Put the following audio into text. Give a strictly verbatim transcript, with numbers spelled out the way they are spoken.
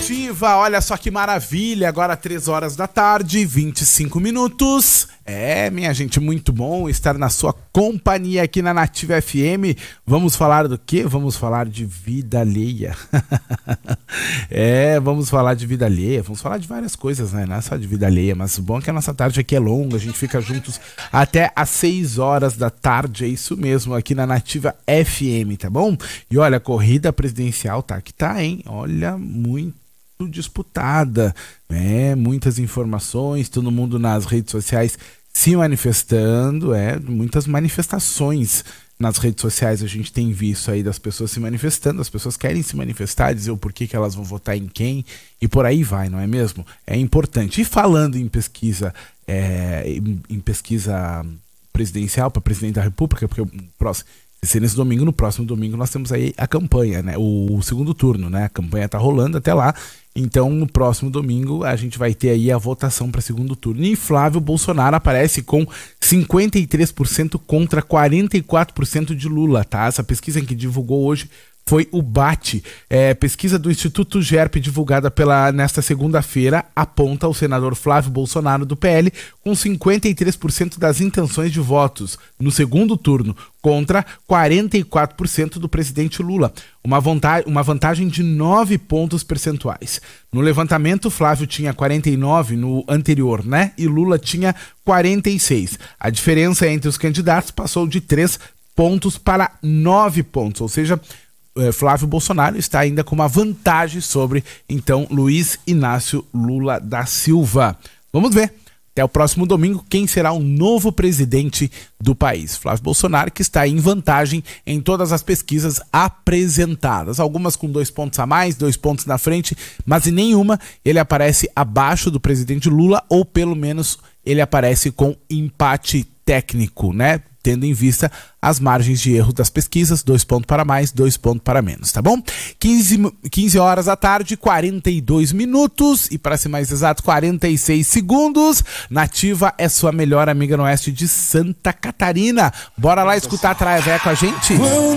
Nativa, olha só que maravilha, agora três horas da tarde, vinte e cinco minutos. É, minha gente, muito bom estar na sua companhia aqui na Nativa F M. Vamos falar do quê? Vamos falar de vida alheia. É, vamos falar de vida alheia, vamos falar de várias coisas, né? Não é só de vida alheia, mas o bom é que a nossa tarde aqui é longa, a gente fica juntos até às seis horas da tarde, é isso mesmo, aqui na Nativa F M, tá bom? E olha, a corrida presidencial tá que tá, hein? Olha, muito disputada, né? Muitas informações, todo mundo nas redes sociais se manifestando, é, muitas manifestações nas redes sociais a gente tem visto aí das pessoas se manifestando, as pessoas querem se manifestar, dizer o porquê que elas vão votar em quem e por aí vai, não é mesmo? É importante. E falando em pesquisa, é, em, em pesquisa presidencial para presidente da República, porque o próximo se nesse domingo, no próximo domingo nós temos aí a campanha, né? O, o segundo turno, né? A campanha tá rolando até lá. Então, no próximo domingo, a gente vai ter aí a votação para segundo turno. E Flávio Bolsonaro aparece com cinquenta e três por cento contra quarenta e quatro por cento de Lula, tá? Essa pesquisa que divulgou hoje foi o B A T. É, pesquisa do Instituto GERP divulgada pela, nesta segunda-feira aponta o senador Flávio Bolsonaro do P L com cinquenta e três por cento das intenções de votos no segundo turno contra quarenta e quatro por cento do presidente Lula. Uma, vantagem, uma vantagem de nove pontos percentuais. No levantamento, Flávio tinha quarenta e nove no anterior, né? E Lula tinha quarenta e seis. A diferença entre os candidatos passou de três pontos para nove pontos, ou seja, Flávio Bolsonaro está ainda com uma vantagem sobre, então, Luiz Inácio Lula da Silva. Vamos ver, até o próximo domingo, quem será o novo presidente do país. Flávio Bolsonaro, que está em vantagem em todas as pesquisas apresentadas. Algumas com dois pontos a mais, dois pontos na frente, mas em nenhuma ele aparece abaixo do presidente Lula, ou pelo menos ele aparece com empate técnico, né? Tendo em vista as margens de erro das pesquisas, dois pontos para mais, dois pontos para menos, tá bom? quinze, quinze horas da tarde, quarenta e dois minutos, e para ser mais exato, quarenta e seis segundos. Nativa é sua melhor amiga no oeste de Santa Catarina. Bora lá escutar a Traia Véia com a gente?